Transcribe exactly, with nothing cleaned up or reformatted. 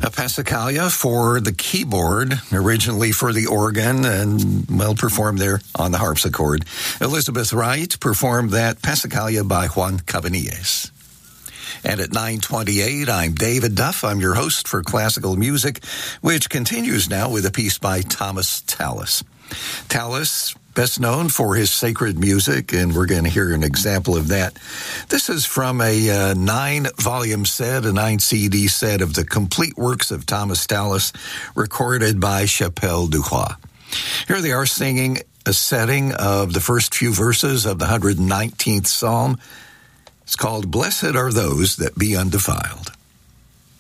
A Passacaglia for the keyboard, originally for the organ, and, well, performed there on the harpsichord. Elizabeth Wright performed that Passacaglia by Juan Cabanilles. And at nine twenty-eight, I'm David Duff. I'm your host for Classical Music, which continues now with a piece by Thomas Tallis. Tallis, best known for his sacred music, and we're going to hear an example of that. This is from a uh, nine-volume set, a nine-C D set of the complete works of Thomas Tallis, recorded by Chapelle du Roi. Here they are singing a setting of the first few verses of the one hundred nineteenth Psalm. It's called, Blessed Are Those That Be Undefiled.